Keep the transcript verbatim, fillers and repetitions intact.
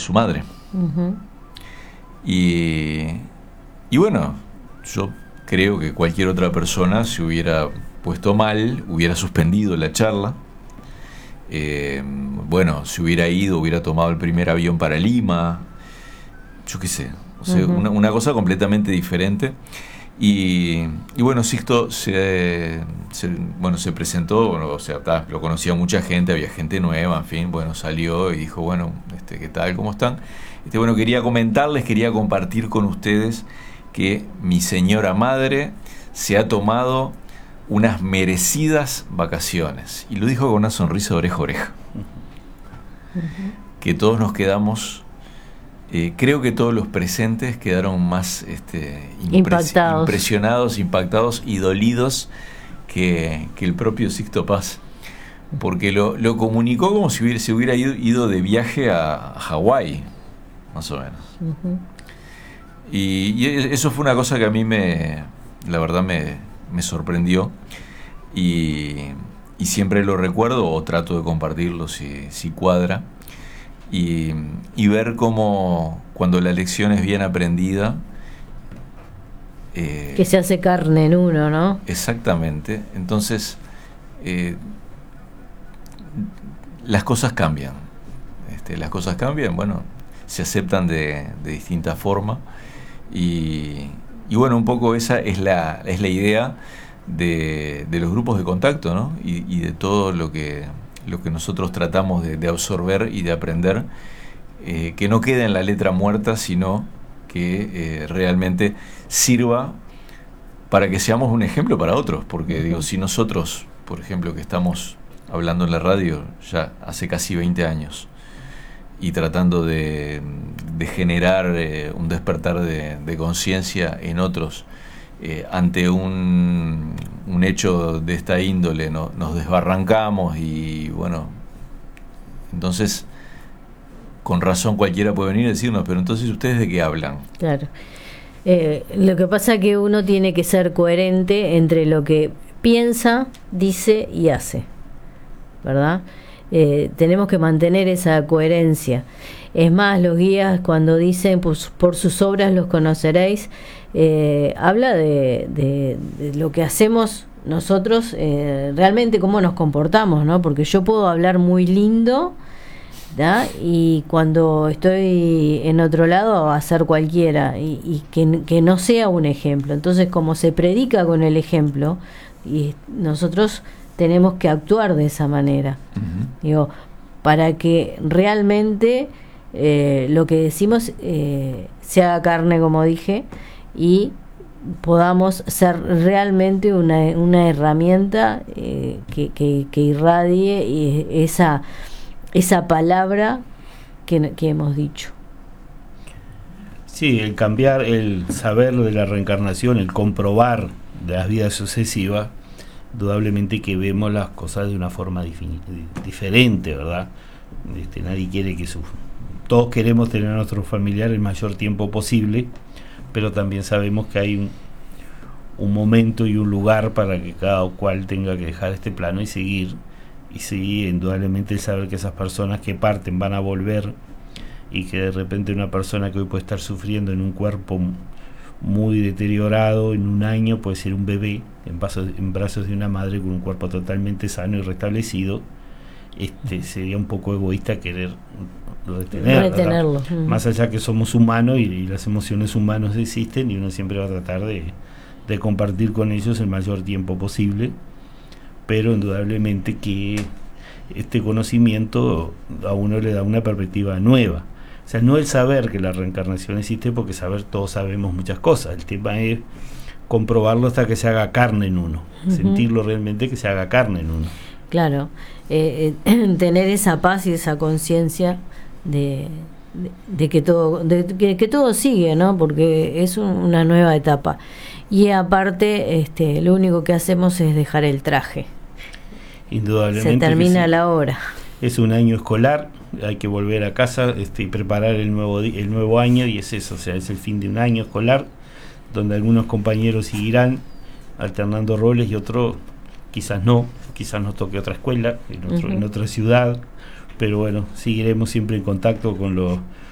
su madre. Uh-huh. Y, y bueno, yo creo que cualquier otra persona se hubiera puesto mal, hubiera suspendido la charla. Eh, bueno, se hubiera ido, hubiera tomado el primer avión para Lima, yo qué sé, o sea, uh-huh. una, una cosa completamente diferente. Y, y bueno, Sixto se, se, bueno, se presentó, bueno, o sea, ta, lo conocía mucha gente, había gente nueva, en fin, bueno, salió y dijo, bueno, este, ¿qué tal? ¿Cómo están? Este, bueno, quería comentarles, quería compartir con ustedes que mi señora madre se ha tomado unas merecidas vacaciones. Y lo dijo con una sonrisa de oreja a oreja. Uh-huh. Que todos nos quedamos... Eh, creo que todos los presentes quedaron más este, impres- impactados. impresionados, impactados y dolidos que, que el propio Sixto Paz, porque lo, lo comunicó como si hubiera, se hubiera ido, ido de viaje a, a Hawái, más o menos. Uh-huh. Y, y eso fue una cosa que a mí me, la verdad me, me sorprendió, y, y siempre lo recuerdo o trato de compartirlo si, si cuadra. Y, y ver cómo cuando la lección es bien aprendida eh, que se hace carne en uno, ¿no? Exactamente. Entonces eh, las cosas cambian, este, las cosas cambian, bueno, se aceptan de, de distinta forma, y, y bueno, un poco esa es la, es la idea de, de los grupos de contacto, ¿no? Y, y de todo lo que lo que nosotros tratamos de, de absorber y de aprender, eh, que no quede en la letra muerta, sino que eh, realmente sirva para que seamos un ejemplo para otros, porque uh-huh. digo, si nosotros, por ejemplo, que estamos hablando en la radio ya hace casi veinte años y tratando de, de generar eh, un despertar de, de conciencia en otros, Eh, ante un, un hecho de esta índole no, nos desbarrancamos, y bueno, entonces con razón cualquiera puede venir y decirnos, pero entonces ¿ustedes de qué hablan? Claro. Eh, lo que pasa es que uno tiene que ser coherente entre lo que piensa, dice y hace, ¿verdad? Eh, tenemos que mantener esa coherencia. Es más, los guías cuando dicen pues, por sus obras los conoceréis, eh, habla de, de, de lo que hacemos nosotros, eh, realmente cómo nos comportamos, ¿no? Porque yo puedo hablar muy lindo, ¿da? Y cuando estoy en otro lado hacer cualquiera, y, y que, que no sea un ejemplo. Entonces, como se predica con el ejemplo, y nosotros tenemos que actuar de esa manera, uh-huh. digo, para que realmente eh, lo que decimos eh, se haga carne, como dije, y podamos ser realmente una, una herramienta eh, que, que, que irradie esa, esa palabra que, que hemos dicho. Sí, el cambiar, el saber de la reencarnación, el comprobar de las vidas sucesivas, indudablemente que vemos las cosas de una forma dif- diferente, ¿verdad? Este, nadie quiere que su... Todos queremos tener a nuestro familiar el mayor tiempo posible, pero también sabemos que hay un, un momento y un lugar para que cada cual tenga que dejar este plano y seguir. Y sí, indudablemente el saber que esas personas que parten van a volver, y que de repente una persona que hoy puede estar sufriendo en un cuerpo muy deteriorado, en un año puede ser un bebé en brazos, en brazos de una madre con un cuerpo totalmente sano y restablecido. Este, sería un poco egoísta querer retener, retenerlo, mm. más allá que somos humanos y, y las emociones humanas existen, y uno siempre va a tratar de, de compartir con ellos el mayor tiempo posible, pero indudablemente que este conocimiento a uno le da una perspectiva nueva. O sea, no el saber que la reencarnación existe, porque saber, todos sabemos muchas cosas. El tema es comprobarlo hasta que se haga carne en uno, uh-huh. sentirlo realmente que se haga carne en uno. Claro, eh, eh, tener esa paz y esa conciencia de, de, de que todo de que, que todo sigue, ¿no? Porque es un, una nueva etapa. Y aparte, este, lo único que hacemos es dejar el traje. Indudablemente. Se termina sí. la hora. Es un año escolar, hay que volver a casa este, y preparar el nuevo el nuevo año, y es eso, o sea, es el fin de un año escolar, donde algunos compañeros seguirán alternando roles y otros quizás no, quizás nos toque otra escuela, en, otro, uh-huh. en otra ciudad, pero bueno, seguiremos siempre en contacto con los,